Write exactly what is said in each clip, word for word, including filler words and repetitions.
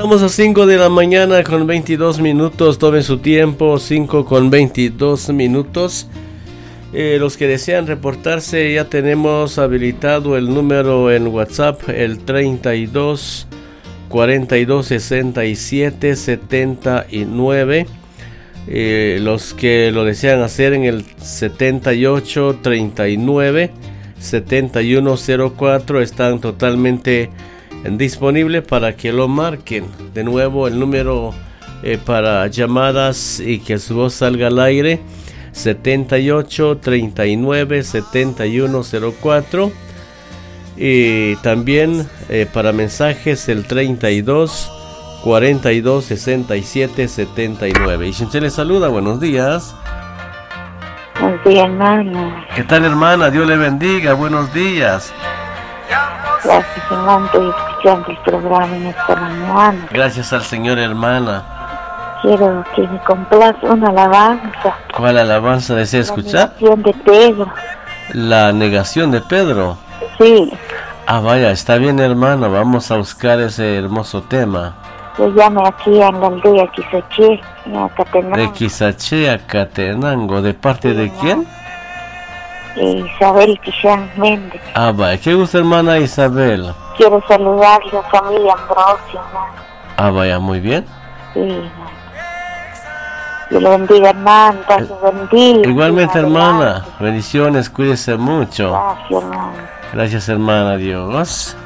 Estamos a cinco de la mañana con veintidós minutos. Tomen su tiempo, cinco con veintidós minutos. Eh, los que desean reportarse, ya tenemos habilitado el número en WhatsApp, el treinta y dos, cuarenta y dos, sesenta y siete, setenta y nueve. Eh, los que lo desean hacer en el setenta y ocho, treinta y nueve, setenta y uno cero cuatro están totalmente disponibles para que lo marquen. De nuevo el número eh, para llamadas y que su voz salga al aire, setenta y ocho, treinta y nueve, setenta y uno cero cuatro. Y también eh, para mensajes el treinta y dos, cuarenta y dos, sesenta y siete, setenta y nueve. Y Shinche le saluda, buenos días. Buenos días, hermano. ¿Qué tal, hermana? Dios le bendiga, buenos días. Gracias, hermano, estoy escuchando el programa en esta mañana. Gracias al Señor, hermana. Quiero que me complace una alabanza. ¿Cuál alabanza desea escuchar? La negación de Pedro. La negación de Pedro. Sí. Ah, vaya, está bien, hermano, vamos a buscar ese hermoso tema. Yo llame aquí en la aldea Quisaché, en Catenango. De Quisaché a Catenango, ¿de parte sí, de quién? Isabel Quillán Méndez. Ah, vaya, ¿qué gusta, hermana Isabel? Quiero saludar a la familia Ambrosio, hermano. Ah, vaya, muy bien. Sí, hermano. Dios le bendiga, hermano, Dios le bendiga. Igualmente, hermana, bendiciones, cuídese mucho. Gracias, hermano. Gracias, hermana, Dios.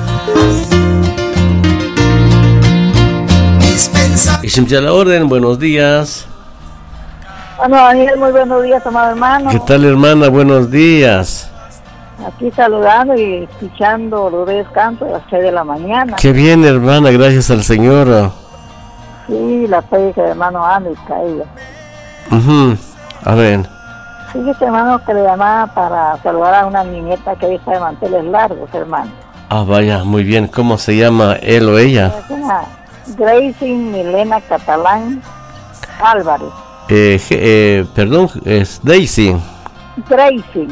Y siempre a la orden, buenos días. Bueno, Daniel, muy buenos días, amado hermano. ¿Qué tal, hermana? Buenos días. Aquí saludando y escuchando Lourdes Canto a las seis de la mañana. Qué bien, hermana, gracias al Señor. Sí, la predica de hermano Andrés Caída. Uh-huh. A ver. Fíjese, hermano, que le llamaba para saludar a una niñeta que está de manteles largos, hermano. Ah, vaya, muy bien. ¿Cómo se llama él o ella? Es una Gracie Milena Catalán Álvarez. Eh, eh, perdón, es Daisy. Gracie.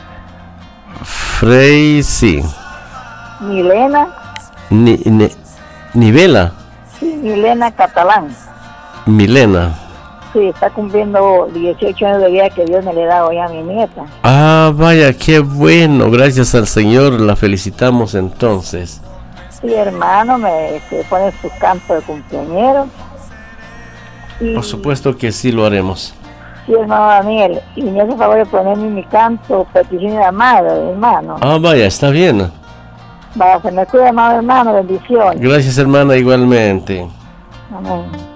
Freisy. Milena. Ni, ni, Nivela. Sí, Milena Catalán. Milena. Sí, está cumpliendo dieciocho años de vida que Dios me le da hoy a mi nieta. Ah, vaya, qué bueno. Gracias al Señor, la felicitamos entonces. Sí, hermano, me se pone su canto de cumpleañero. Y, por supuesto que sí lo haremos. Sí, hermano Daniel, y me hace favor de ponerme mi canto Petición de Amada, hermano. Ah, vaya, está bien. Vaya, se me cuida, amado hermano, bendiciones. Gracias, hermana, igualmente. Amén.